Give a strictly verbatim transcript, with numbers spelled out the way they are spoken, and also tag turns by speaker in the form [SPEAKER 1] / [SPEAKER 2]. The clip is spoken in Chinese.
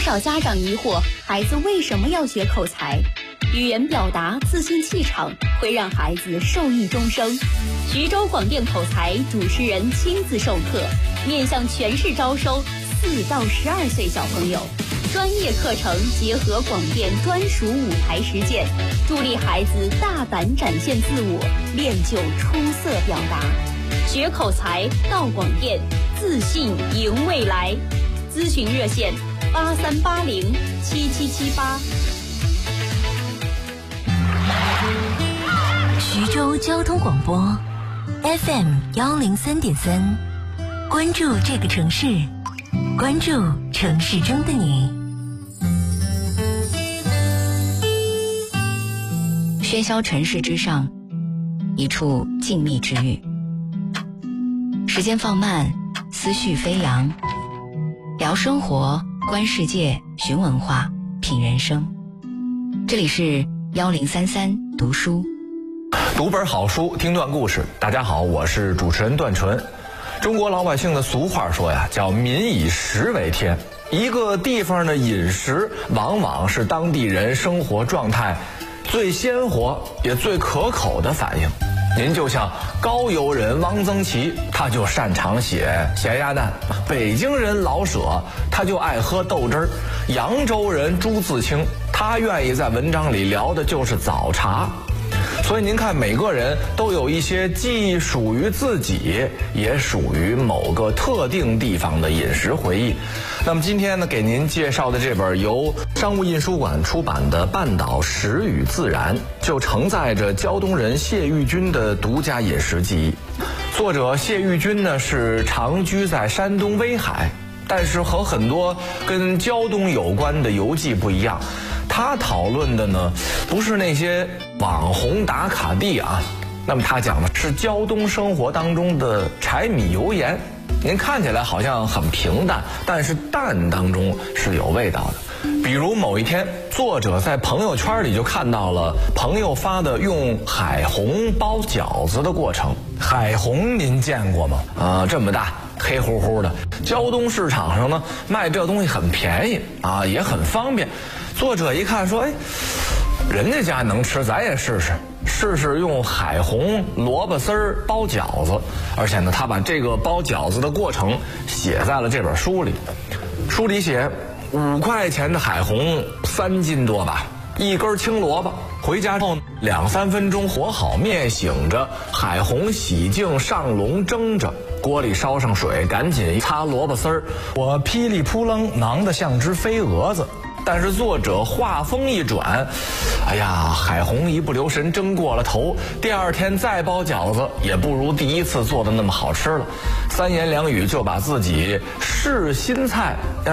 [SPEAKER 1] 少家长疑惑，孩子为什么要学口才？语言表达、自信气场会让孩子受益终生。徐州广电口才主持人亲自授课，面向全市招收四到十二岁小朋友。专业课程结合广电专属舞台实践，助力孩子大胆展现自我，练就出色表达。学口才到广电，自信赢未来。咨询热线八三八零七七七八。
[SPEAKER 2] 徐州交通广播 F M 幺零三点三，关注这个城市，关注城市中的你。
[SPEAKER 3] 喧嚣尘世之上，一处静谧之域。时间放慢，思绪飞扬，聊生活，观世界，寻文化，品人生。这里是幺零三三读书，
[SPEAKER 4] 读本好书，听段故事。大家好，我是主持人段纯。中国老百姓的俗话说呀，叫民以食为天。一个地方的饮食往往是当地人生活状态最鲜活也最可口的反应。您就像高邮人汪曾祺，他就擅长写咸鸭蛋；北京人老舍，他就爱喝豆汁儿；扬州人朱自清，他愿意在文章里聊的就是早茶。所以您看，每个人都有一些既属于自己，也属于某个特定地方的饮食回忆。那么今天呢，给您介绍的这本由商务印书馆出版的《半岛食与自然》，就承载着胶东人谢玉军的独家饮食记忆。作者谢玉军呢，是长居在山东威海，但是和很多跟胶东有关的游记不一样，他讨论的呢，不是那些网红打卡地啊，那么他讲的是胶东生活当中的柴米油盐。您看起来好像很平淡，但是淡当中是有味道的。比如某一天，作者在朋友圈里就看到了朋友发的用海虹包饺子的过程。海虹您见过吗？啊，这么大，黑乎乎的。胶东市场上呢，卖这东西很便宜啊，也很方便。作者一看说，哎，人家家能吃，咱也试试。试试用海虹萝卜丝儿包饺子，而且呢，他把这个包饺子的过程写在了这本书里。书里写，五块钱的海虹三斤多吧，一根青萝卜，回家后两三分钟和好面醒着，海虹洗净上笼蒸着，锅里烧上水，赶紧擦萝卜丝儿。我噼里扑棱忙得像只飞蛾子。但是作者话锋一转，哎呀，海虹一不留神蒸过了头，第二天再包饺子也不如第一次做的那么好吃了。三言两语就把自己试新菜